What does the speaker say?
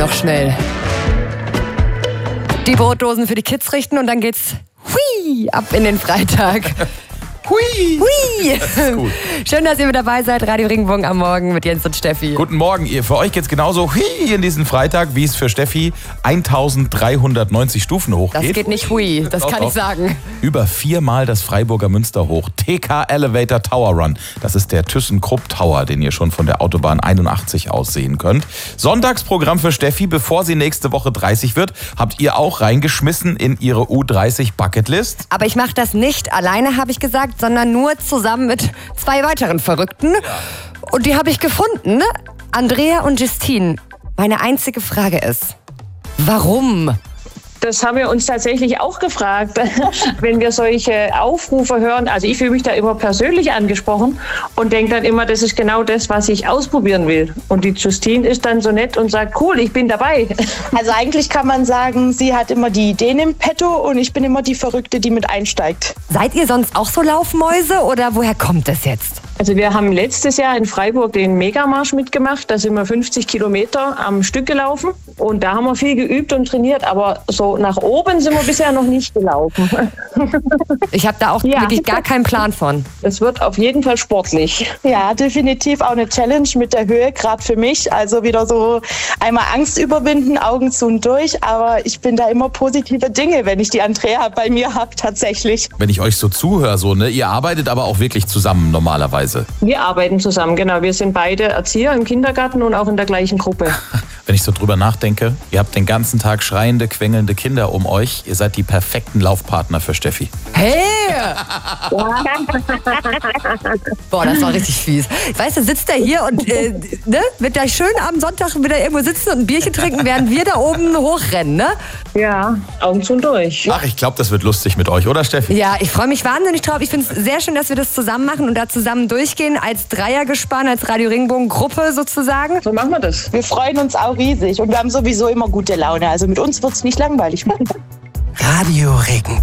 Noch schnell die Brotdosen für die Kids richten und dann geht's ab in den Freitag. Hui! Hui! Das ist gut. Schön, dass ihr mit dabei seid. Radio Regenbogen am Morgen mit Jens und Steffi. Guten Morgen. Für euch geht's genauso hui in diesen Freitag, wie es für Steffi 1390 Stufen hochgeht. Das geht nicht hui, das kann ich sagen. Über 4-mal das Freiburger Münster hoch. TK Elevator Tower Run. Das ist der ThyssenKrupp Tower, den ihr schon von der Autobahn 81 aus sehen könnt. Sonntagsprogramm für Steffi, bevor sie nächste Woche 30 wird, habt ihr auch reingeschmissen in ihre U30 Bucketlist. Aber ich mache das nicht alleine, habe ich gesagt, sondern nur zusammen mit 2 weiteren Verrückten. Und die habe ich gefunden. Andrea und Justine. Meine einzige Frage ist, warum? Das haben wir uns tatsächlich auch gefragt, wenn wir solche Aufrufe hören. Also ich fühle mich da immer persönlich angesprochen und denke dann immer, das ist genau das, was ich ausprobieren will. Und die Justine ist dann so nett und sagt, cool, ich bin dabei. Also eigentlich kann man sagen, sie hat immer die Ideen im Petto und ich bin immer die Verrückte, die mit einsteigt. Seid ihr sonst auch so Laufmäuse oder woher kommt das jetzt? Also wir haben letztes Jahr in Freiburg den Megamarsch mitgemacht. Da sind wir 50 Kilometer am Stück gelaufen. Und da haben wir viel geübt und trainiert. Aber so nach oben sind wir bisher noch nicht gelaufen. Ich habe da auch wirklich gar keinen Plan von. Es wird auf jeden Fall sportlich. Ja, definitiv auch eine Challenge mit der Höhe, gerade für mich. Also wieder so einmal Angst überwinden, Augen zu und durch. Aber ich bin da immer positive Dinge, wenn ich die Andrea bei mir habe, tatsächlich. Wenn ich euch so zuhöre, ihr arbeitet aber auch wirklich zusammen normalerweise. Wir arbeiten zusammen, genau. Wir sind beide Erzieher im Kindergarten und auch in der gleichen Gruppe. Wenn ich so drüber nachdenke, ihr habt den ganzen Tag schreiende, quengelnde Kinder um euch. Ihr seid die perfekten Laufpartner für Steffi. Hey! Boah, das war richtig fies. Weißt du, sitzt er hier und wird da schön am Sonntag wieder irgendwo sitzen und ein Bierchen trinken, während wir da oben hochrennen, ne? Ja, Augen zu und durch. Ach, ich glaube, das wird lustig mit euch, oder Steffi? Ja, ich freue mich wahnsinnig drauf. Ich finde es sehr schön, dass wir das zusammen machen und da zusammen durchgehen, als Dreiergespann, als Radio Regenbogen Gruppe sozusagen. So machen wir das. Wir freuen uns auch riesig und wir haben sowieso immer gute Laune. Also mit uns wird es nicht langweilig. Radio Regenbogen.